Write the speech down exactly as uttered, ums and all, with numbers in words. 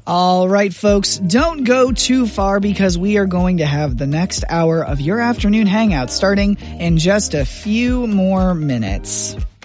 All right, folks, don't go too far because we are going to have the next hour of your afternoon hangout starting in just a few more minutes.